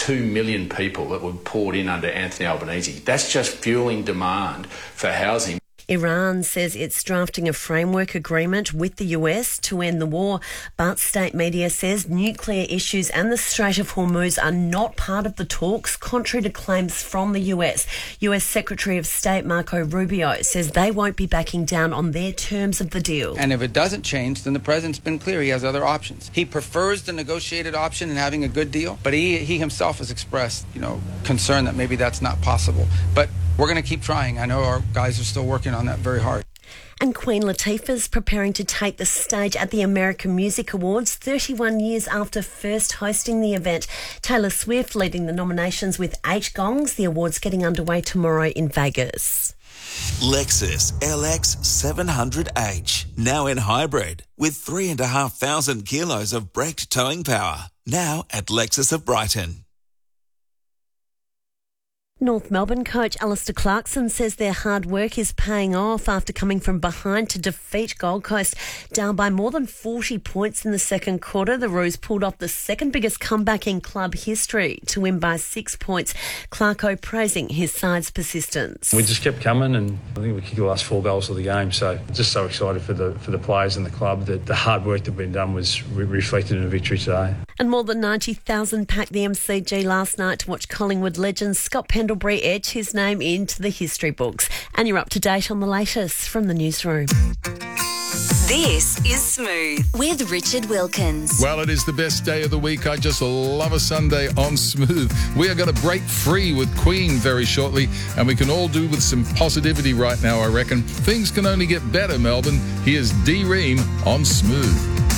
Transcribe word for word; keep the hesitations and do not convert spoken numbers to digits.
two million people that were poured in under Anthony Albanese. That's just fueling demand for housing. Iran says it's drafting a framework agreement with the U S to end the war, but state media says nuclear issues and the Strait of Hormuz are not part of the talks, contrary to claims from the U S. U S Secretary of State Marco Rubio says they won't be backing down on their terms of the deal. And if it doesn't change, then the president's been clear he has other options. He prefers the negotiated option and having a good deal, but he, he himself has expressed, you know, concern that maybe that's not possible. But we're going to keep trying. I know our guys are still working on that very hard. And Queen Latifah's preparing to take the stage at the American Music Awards thirty-one years after first hosting the event. Taylor Swift leading the nominations with eight gongs. The awards getting underway tomorrow in Vegas. Lexus L X seven hundred H, now in hybrid, with three and a half thousand kilos of braked towing power. Now at Lexus of Brighton. North Melbourne coach Alistair Clarkson says their hard work is paying off after coming from behind to defeat Gold Coast. Down by more than forty points in the second quarter, the Roos pulled off the second biggest comeback in club history to win by six points. Clarko praising his side's persistence. We just kept coming, and I think we kicked the last four goals of the game. So just so excited for the for the players and the club that the hard work that been done was re- reflected in a victory today. And more than ninety thousand packed the M C G last night to watch Collingwood legend Scott Pendlebury etch his name into the history books. And you're up to date on the latest from the newsroom. This is Smooth with Richard Wilkins. Well, it is the best day of the week. I just love a Sunday on Smooth. We are going to break free with Queen very shortly, and we can all do with some positivity right now, I reckon. Things can only get better, Melbourne. Here's D Ream on Smooth.